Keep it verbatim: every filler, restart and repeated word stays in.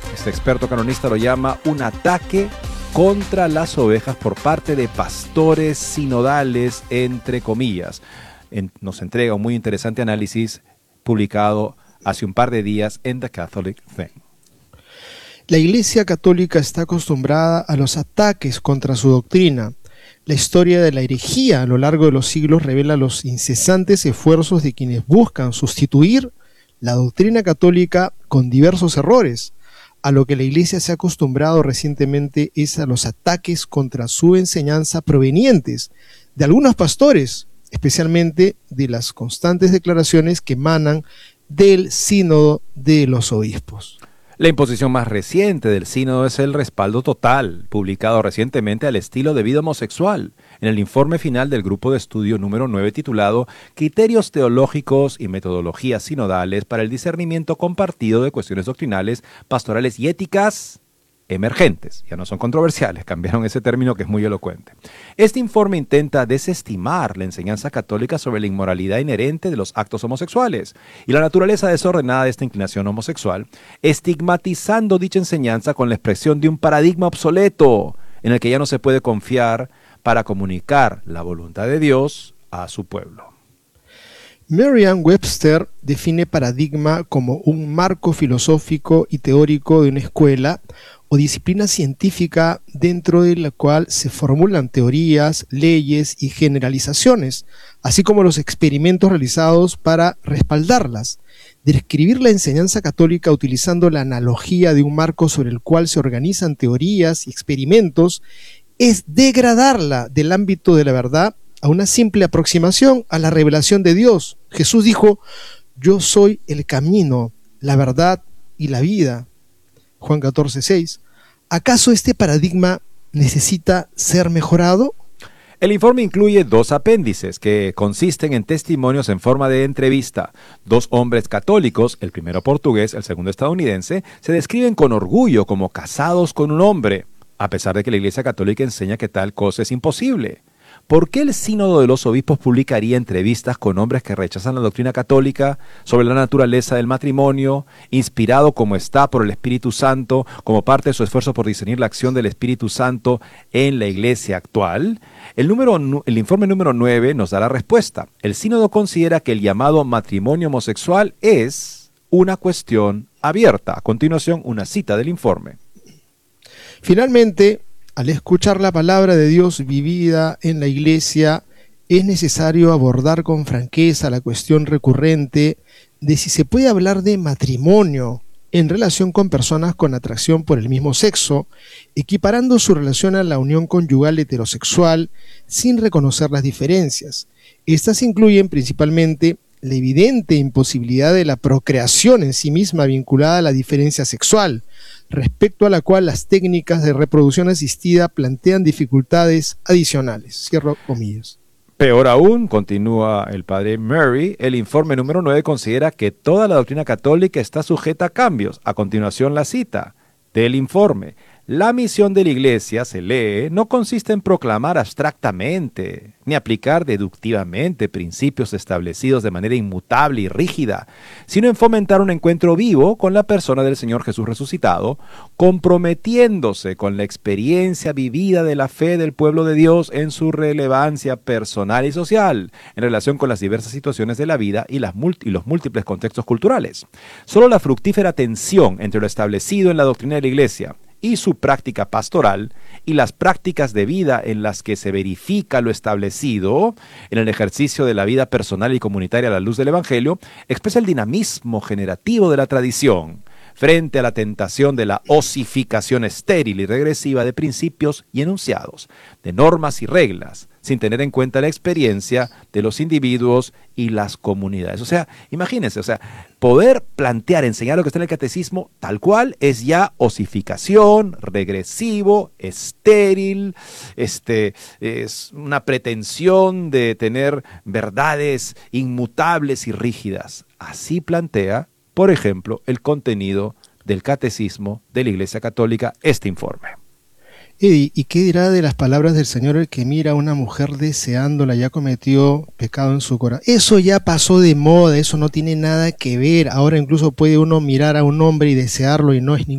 Este experto canonista lo llama un ataque contra las ovejas por parte de pastores sinodales, entre comillas. En, nos entrega un muy interesante análisis publicado hace un par de días en The Catholic Thing. La Iglesia Católica está acostumbrada a los ataques contra su doctrina. La historia de la herejía a lo largo de los siglos revela los incesantes esfuerzos de quienes buscan sustituir la doctrina católica con diversos errores. A lo que la Iglesia se ha acostumbrado recientemente es a los ataques contra su enseñanza provenientes de algunos pastores, especialmente de las constantes declaraciones que emanan del Sínodo de los Obispos. La imposición más reciente del sínodo es el respaldo total, publicado recientemente al estilo de vida homosexual, en el informe final del grupo de estudio número nueve titulado Criterios teológicos y metodologías sinodales para el discernimiento compartido de cuestiones doctrinales, pastorales y éticas emergentes. Ya no son controversiales, cambiaron ese término que es muy elocuente. Este informe intenta desestimar la enseñanza católica sobre la inmoralidad inherente de los actos homosexuales y la naturaleza desordenada de esta inclinación homosexual, estigmatizando dicha enseñanza con la expresión de un paradigma obsoleto en el que ya no se puede confiar para comunicar la voluntad de Dios a su pueblo. Merriam-Webster define paradigma como un marco filosófico y teórico de una escuela o disciplina científica dentro de la cual se formulan teorías, leyes y generalizaciones, así como los experimentos realizados para respaldarlas. Describir la enseñanza católica utilizando la analogía de un marco sobre el cual se organizan teorías y experimentos es degradarla del ámbito de la verdad a una simple aproximación a la revelación de Dios. Jesús dijo: yo soy el camino, la verdad y la vida. Juan catorce seis. ¿Acaso este paradigma necesita ser mejorado? El informe incluye dos apéndices que consisten en testimonios en forma de entrevista. Dos hombres católicos, el primero portugués, el segundo estadounidense, se describen con orgullo como casados con un hombre, a pesar de que la Iglesia Católica enseña que tal cosa es imposible. ¿Por qué el Sínodo de los Obispos publicaría entrevistas con hombres que rechazan la doctrina católica sobre la naturaleza del matrimonio, inspirado como está por el Espíritu Santo, como parte de su esfuerzo por discernir la acción del Espíritu Santo en la Iglesia actual? El, número, el informe número nueve nos da la respuesta. El Sínodo considera que el llamado matrimonio homosexual es una cuestión abierta. A continuación, una cita del informe. Finalmente, al escuchar la palabra de Dios vivida en la Iglesia, es necesario abordar con franqueza la cuestión recurrente de si se puede hablar de matrimonio en relación con personas con atracción por el mismo sexo, equiparando su relación a la unión conyugal heterosexual sin reconocer las diferencias. Estas incluyen principalmente la evidente imposibilidad de la procreación en sí misma vinculada a la diferencia sexual, respecto a la cual las técnicas de reproducción asistida plantean dificultades adicionales. Cierro comillas. Peor aún, continúa el padre Murray, el informe número nueve considera que toda la doctrina católica está sujeta a cambios. A continuación la cita del informe. La misión de la Iglesia, se lee, no consiste en proclamar abstractamente ni aplicar deductivamente principios establecidos de manera inmutable y rígida, sino en fomentar un encuentro vivo con la persona del Señor Jesús resucitado, comprometiéndose con la experiencia vivida de la fe del pueblo de Dios en su relevancia personal y social, en relación con las diversas situaciones de la vida y, las y los múltiples contextos culturales. Solo la fructífera tensión entre lo establecido en la doctrina de la Iglesia y su práctica pastoral, y las prácticas de vida en las que se verifica lo establecido en el ejercicio de la vida personal y comunitaria a la luz del Evangelio, expresa el dinamismo generativo de la tradición frente a la tentación de la osificación estéril y regresiva de principios y enunciados, de normas y reglas, sin tener en cuenta la experiencia de los individuos y las comunidades. O sea, imagínense, o sea, poder plantear, enseñar lo que está en el catecismo tal cual es ya osificación, regresivo, estéril, este, es una pretensión de tener verdades inmutables y rígidas. Así plantea, por ejemplo, el contenido del catecismo de la Iglesia Católica, este informe. Eddie, ¿y qué dirá de las palabras del Señor el que mira a una mujer deseándola ya cometió pecado en su corazón? Eso ya pasó de moda, eso no tiene nada que ver. Ahora incluso puede uno mirar a un hombre y desearlo y no es ningún